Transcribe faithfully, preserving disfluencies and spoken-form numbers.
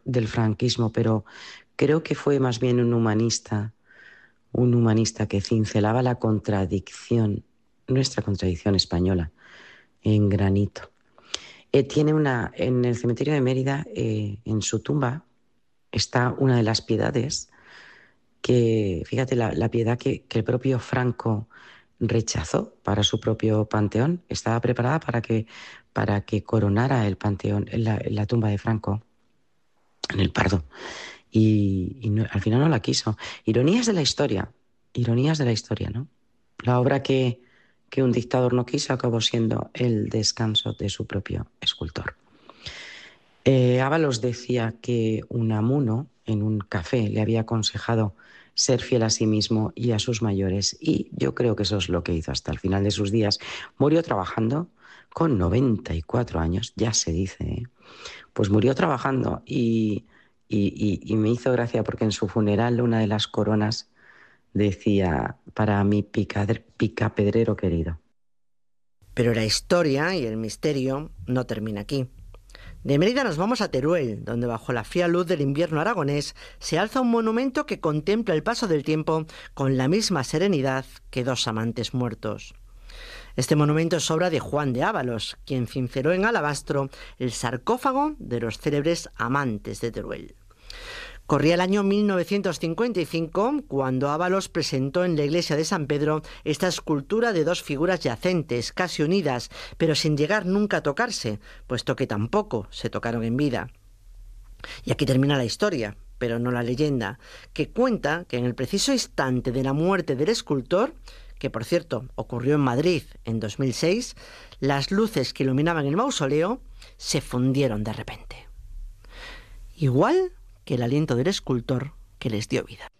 del franquismo, pero creo que fue más bien un humanista, un humanista que cincelaba la contradicción, nuestra contradicción española, en granito. Eh, tiene una, en el cementerio de Mérida, eh, en su tumba, está una de las piedades que, fíjate, la, la piedad que, que el propio Franco rechazó para su propio panteón, estaba preparada para que, para que coronara el panteón, en la, en la tumba de Franco, en el Pardo. Y, y no, al final no la quiso. Ironías de la historia, ironías de la historia, ¿no? La obra que, que un dictador no quiso acabó siendo el descanso de su propio escultor. Eh, Ábalos decía que Unamuno en un café le había aconsejado ser fiel a sí mismo y a sus mayores, y yo creo que eso es lo que hizo hasta el final de sus días. Murió trabajando con noventa y cuatro años, ya se dice, ¿eh? Pues murió trabajando y, y, y, y me hizo gracia porque en su funeral una de las coronas decía: para mi picadre, picapedrero querido. Pero la historia y el misterio no termina aquí. De Mérida nos vamos a Teruel, donde bajo la fría luz del invierno aragonés se alza un monumento que contempla el paso del tiempo con la misma serenidad que dos amantes muertos. Este monumento es obra de Juan de Ábalos, quien cinceló en alabastro el sarcófago de los célebres amantes de Teruel. Corría el año mil novecientos cincuenta y cinco cuando Ábalos presentó en la iglesia de San Pedro esta escultura de dos figuras yacentes, casi unidas, pero sin llegar nunca a tocarse, puesto que tampoco se tocaron en vida. Y aquí termina la historia, pero no la leyenda, que cuenta que en el preciso instante de la muerte del escultor, que por cierto ocurrió en Madrid en dos mil seis, las luces que iluminaban el mausoleo se fundieron de repente. Igual que el aliento del escultor que les dio vida.